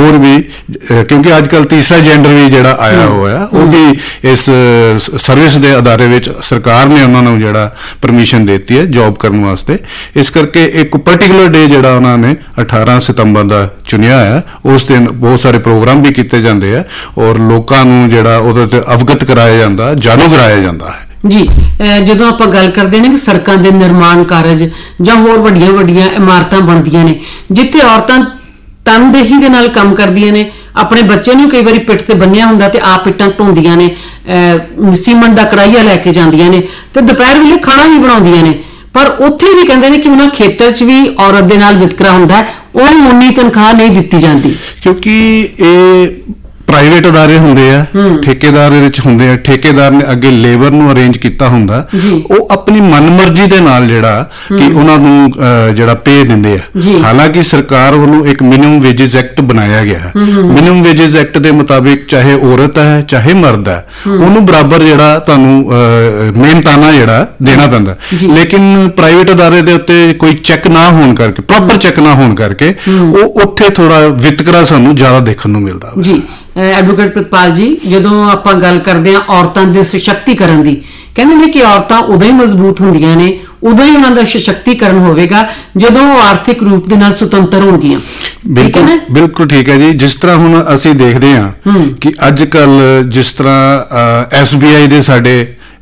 होर भी क्योंकि अजकल तीसरा जेंडर भी जिहड़ा आया होया वो भी इस सर्विस के अदारे विच सरकार ने उन्होंने जिहड़ा परमिशन देती है जॉब करने वास्ते। इस करके एक पर्टिकुलर डे जिहड़ा उन्होंने 18 सितंबर का चुनिया है, उस दिन बहुत सारे प्रोग्राम भी किए जाते हैं और लोगों को जिहड़ा उहदे ते अवगत कराया जाता, जाणू कराया जाता है जी। ਜਦੋਂ ਆਪਾਂ ਗੱਲ ਕਰਦੇ ਨੇ ਕਿ ਸੜਕਾਂ ਦੇ ਨਿਰਮਾਣ ਕਾਰਜ ਜਾਂ ਹੋਰ ਵੱਡੀਆਂ ਵੱਡੀਆਂ ਇਮਾਰਤਾਂ ਬਣਦੀਆਂ ਨੇ ਜਿੱਥੇ ਔਰਤਾਂ ਤਨਦੇਹੀ ਦੇ ਨਾਲ ਕੰਮ ਕਰਦੀਆਂ ਨੇ, ਆਪਣੇ ਬੱਚੇ ਨੂੰ ਕਈ ਵਾਰੀ ਪਿੱਠ ਤੇ ਬੰਨਿਆ ਹੁੰਦਾ ਤੇ ਆਪ ਇੱਟਾਂ ਢੋਂਦੀਆਂ ਨੇ, ਸੀਮੈਂਟ ਦਾ ਕੜਾਈਆ ਲੈ ਕੇ ਜਾਂਦੀਆਂ ਨੇ ਤੇ ਦੁਪਹਿਰ ਵੇਲੇ ਖਾਣਾ ਵੀ ਬਣਾਉਂਦੀਆਂ ਨੇ, ਪਰ ਉੱਥੇ ਵੀ ਕਹਿੰਦੇ ਨੇ ਕਿ ਉਹਨਾਂ ਖੇਤਰ 'ਚ ਵੀ ਔਰਤ ਦੇ ਨਾਲ ਵਿਤਕਰਾ ਹੁੰਦਾ ਹੈ, ਉਹਨੂੰ ਉਨੀ ਤਨਖਾਹ ਨਹੀਂ ਦਿੱਤੀ ਜਾਂਦੀ ਕਿਉਂਕਿ ਇਹ प्राइवेट अदारे होंदे आ, ठेकेदार होंदे आ, ठेकेदार ने अगे लेबर नूं अरेंज कीता हुंदा, वो अपनी मनमर्जी दे नाल जिहड़ा कि उन्हां नूं जिहड़ा पे दिंदे आ। हालांकि सरकार वालों एक मिनिमम वेजेस एक्ट बनाया गया है, मिनिमम वेजेस एक्ट दे मुताबिक चाहे औरत है चाहे मर्द है उन्होंने बराबर जिहड़ा तुहानूं मेहनताना जिहड़ा देना पैंदा, लेकिन प्राइवेट अदारे दे उत्ते कोई चैक ना होण करके, प्रॉपर चैक ना होण करके वो उत्थे थोड़ा वितकरा सानूं ज़्यादा देखण नूं मिलदा जी। एडवोकेट प्रितपाल जी, ਜਦੋਂ ਆਪਾਂ ਗੱਲ ਕਰਦੇ ਹਾਂ ਔਰਤਾਂ ਦੇ ਸਸ਼ਕਤੀਕਰਨ ਦੀ, ਕਹਿੰਦੇ ਨੇ ਕਿ ਔਰਤਾਂ ਉਦੋਂ ਹੀ ਮਜ਼ਬੂਤ ਹੁੰਦੀਆਂ ਨੇ, ਉਦੋਂ ਹੀ ਉਹਨਾਂ ਦਾ ਸਸ਼ਕਤੀਕਰਨ ਹੋਵੇਗਾ ਜਦੋਂ ਉਹ ਆਰਥਿਕ ਰੂਪ ਦੇ ਨਾਲ ਸੁਤੰਤਰ ਹੋਣਗੀਆਂ। ਬਿਲਕੁਲ ਠੀਕ ਹੈ ਜੀ। ਜਿਸ ਤਰ੍ਹਾਂ ਹੁਣ ਅਸੀਂ ਦੇਖਦੇ ਹਾਂ ਕਿ ਅੱਜ ਕੱਲ ਜਿਸ ਤਰ੍ਹਾਂ SBI ਦੇ ਸਾਡੇ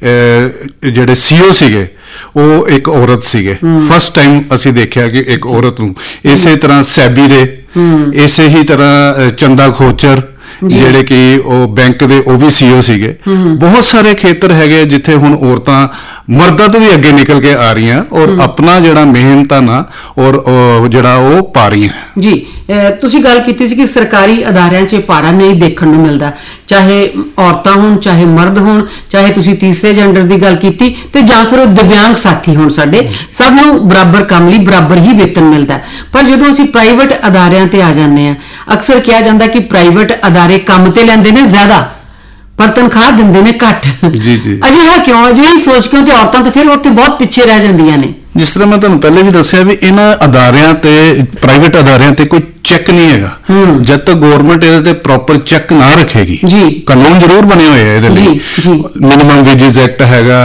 ਜਿਹੜੇ CEO ਸੀਗੇ ਉਹ ਇੱਕ ਔਰਤ ਸੀਗੇ, ਫਸਟ ਟਾਈਮ ਅਸੀਂ ਦੇਖਿਆ ਕਿ ਇੱਕ ਔਰਤ ਨੂੰ। ਇਸੇ ਤਰ੍ਹਾਂ ਸੈਬੀ ਦੇ ਇਸੇ ਹੀ ਤਰ੍ਹਾਂ ਚੰਦਾ ਖੋਚਰ ਜਿਹੜੇ ਕਿ ਉਹ ਬੈਂਕ ਦੇ ਉਹ ਵੀ CEO ਸੀਗੇ। ਬਹੁਤ ਸਾਰੇ ਖੇਤਰ ਹੈਗੇ ਜਿੱਥੇ ਹੁਣ ਔਰਤਾਂ ਮਰਦਾਂ ਤੋਂ ਵੀ ਅੱਗੇ ਨਿਕਲ ਕੇ ਆ ਰਹੀਆਂ ਔਰ ਆਪਣਾ ਜਿਹੜਾ ਮਿਹਨਤਾਨਾ ਔਰ ਜਿਹੜਾ ਉਹ ਪਾ ਰਹੀਆਂ ਜੀ। ਤੁਸੀਂ ਗੱਲ ਕੀਤੀ ਸੀ ਕਿ ਸਰਕਾਰੀ ਅਦਾਰਿਆਂ 'ਚ ਪਾੜਾ ਨਹੀਂ ਦੇਖਣ ਨੂੰ ਮਿਲਦਾ, ਚਾਹੇ ਔਰਤਾਂ ਹੋਣ ਚਾਹੇ ਮਰਦ ਹੋਣ, ਚਾਹੇ ਤੁਸੀਂ ਤੀਸਰੇ ਜੈਂਡਰ ਦੀ ਗੱਲ ਕੀਤੀ ਤੇ ਜਾਂ ਫਿਰ ਉਹ ਦਿਵਿਆਂਗ ਸਾਥੀ ਹੋਣ, ਸਾਡੇ ਸਭ ਨੂੰ ਬਰਾਬਰ ਕੰਮ ਲਈ ਬਰਾਬਰ ਹੀ ਵੇਤਨ ਮਿਲਦਾ। ਪਰ ਜਦੋਂ ਅਸੀਂ ਪ੍ਰਾਈਵੇਟ ਅਦਾਰਿਆਂ ਤੇ ਆ ਜਾਂਦੇ ਹਾਂ, ਅਕਸਰ ਕਿਹਾ ਜਾਂਦਾ ਕਿ ਪ੍ਰਾਈਵੇਟ ਅਦਾਰੇ ਕੰਮ ਤੇ ਲੈਂਦੇ ਨੇ ਜ਼ਿਆਦਾ ਪਰ ਤਨਖਾਹ ਦਿੰਦੇ ਨੇ ਘੱਟ। ਅਜਿਹਾ ਕਿਉਂ? ਅਜਿਹੀ ਸੋਚ ਕਿਉਂ? ਤੇ ਔਰਤਾਂ ਤਾਂ ਫਿਰ ਉੱਥੇ ਬਹੁਤ ਪਿੱਛੇ ਰਹਿ ਜਾਂਦੀਆਂ ਨੇ। ਜਿਸ ਤਰ੍ਹਾਂ ਮੈਂ ਤੁਹਾਨੂੰ ਪਹਿਲੇ ਵੀ ਦੱਸਿਆ ਵੀ ਇਹਨਾਂ ਅਦਾਰਿਆਂ ਤੇ ਪ੍ਰਾਈਵੇਟ ਅਦਾਰਿਆਂ ਤੇ ਕੋਈ ਚੈੱਕ ਨਹੀਂ ਹੈਗਾ, ਜਦ ਤੱਕ ਗਵਰਨਮੈਂਟ ਇਹਦੇ ਤੇ ਪ੍ਰੋਪਰ ਚੈੱਕ ਨਾ ਰੱਖੇਗੀ। ਕਾਨੂੰਨ ਜ਼ਰੂਰ ਬਣੇ ਹੋਏ ਆ ਇਹਦੇ ਲਈ, ਮਿਨੀਮਮ ਵੇਜਸ ਐਕਟ ਹੈਗਾ,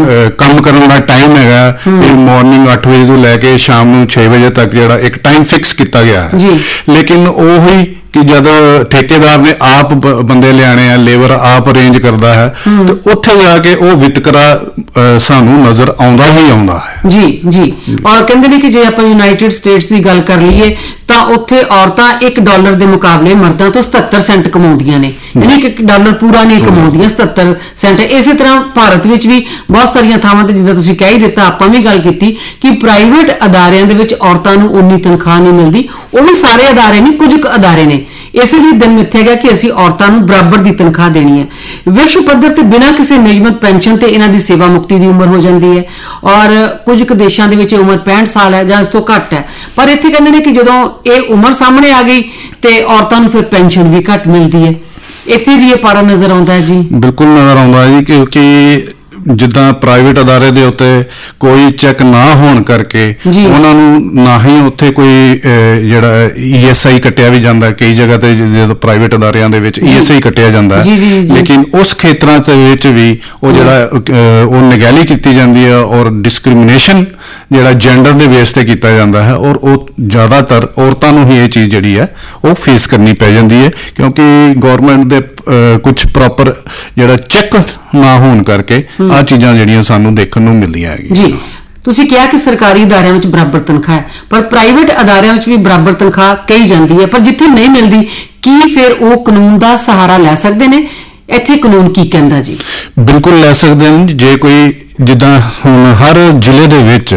ਕੰਮ ਕਰਨ ਦਾ ਟਾਈਮ ਹੈਗਾ, ਮਾਰਨਿੰਗ 8 ਵਜੇ ਤੋਂ ਲੈ ਕੇ ਸ਼ਾਮ ਨੂੰ 6 ਵਜੇ ਤੱਕ ਜਿਹੜਾ ਇੱਕ ਟਾਈਮ ਫਿਕਸ ਕੀਤਾ ਗਿਆ ਹੈ। ਲੇਕਿਨ ਉਹੀ कि जब ठेकेदार ने आप बंदे लियाने हैं, लेबर आप अरेंज करता है तो उत्थे जाके वो वितकरा सानू नजर आउंदा ही आउंदा है जी जी। और कहंदे ने कि जे आपां यूनाइटेड स्टेट्स की गल कर लईए तां उत्थे औरतां $1 के मुकाबले मर्दां तो 77 सेंट कमाउंदियां ने, यानी कि $1 पूरा नहीं कमाउंदियां, 77 सेंट। इसी तरह भारत विच भी बहुत सारियां थावां ते जिद्दां तुसीं कह ही दित्ता, आपां भी गल कीती कि प्राइवेट अदारियां दे विच औरतां नूं उन्नी तनखाह नहीं मिलदी। वो भी सारे अदारे नहीं, कुछ अदारे ने इस लिए दिन मिथ्या गया कि असी औरतों को बराबर की तनख्वाह देनी है। विश्व पद्धर ते बिना किसी नियमित पेंशन ते इन्हां दी सेवा मुक्ति की उम्र हो जाती है और कुछ देशों के विच उम्र 65 साल है जां इस तो घट है। पर इत्थे कहंदे ने कि जदों ये उम्र सामने आ गई तो औरतों को फिर पेंशन भी घट मिलती है। इत्थे भी ये पारा नजर आउंदा है जी। बिल्कुल नजर आउंदा है जी, क्योंकि जिद्दां प्राइवेट अदारे दे उत्ते कोई चैक ना होण करके उन्हां नूं ना ही उत्थे कोई जिहड़ा ESI कट्टिया भी जांदा, कई जगह ते जदों प्राइवेट अदारियां दे विच ESI कट्टिया जांदा है, लेकिन उस खेतरां दे विच भी वो जिहड़ा वो निगरानी कीती जांदी है और डिस्क्रिमिनेशन जिहड़ा जेंडर दे बेस ते कीता जांदा है और वो ज़्यादातर औरतां नूं ही ये चीज़ जिहड़ी है वो फेस करनी पै जांदी है, क्योंकि गौरमेंट दे कुछ प्रॉपर जिहड़ा चैक ना होण करके आ चीज़ां जिहड़ियां सानूं देखण नूं मिलदियां हैगियां जी। तुसीं कहा कि सरकारी अदारियां विच बराबर तनख्वाह है, पर प्राइवेट अदारियां विच भी बराबर तनख्वाह कही जाती है, पर जिथे नहीं मिलती की फिर वो कानून का सहारा लै सकते हैं? इत्थे कानून की कहंदा जी? बिल्कुल लै सकते हैं। जे कोई जिद्दां हुण हर जिले दे विच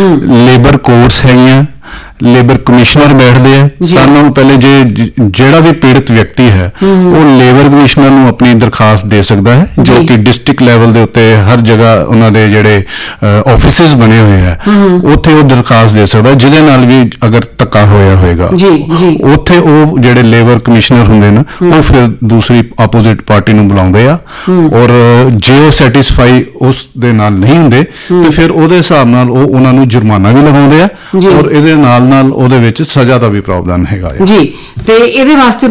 लेबर कोर्ट्स हैगियां, लेबर कमिश्नर बैठते हैं। सानू पहले जेड़ा भी पीड़ित व्यक्ति है वो लेबर कमिश्नर नूं अपनी दरखास्त दे सकता है, जो कि डिस्ट्रिक्ट लैवल दे उत्ते हर जगह उन्होंने जेड़े ऑफिसिस बने हुए हैं उत्थे वो दरखास्त दे सकता है, जिहदे नाल भी अगर धक्का होया होएगा उत्थे वो जेड़े लेबर कमिश्नर हुंदे ने वो फिर दूसरी अपोजिट पार्टी नूं बुलाउंदे आ और जे वो सैटिस्फाई उस दे नाल नहीं हुंदे ते फिर उहदे हिसाब नाल वो उन्हां नूं जुर्माना भी लगाउंदे आ और इहदे नाल ਉਹਦੇ ਵਿੱਚ ਸਜ਼ਾ ਦਾ ਵੀ ਪ੍ਰਾਵਧਾਨ ਹੈਗਾ ਜੀ। ਤੇ ਇਹਦੇ ਵਾਸਤੇ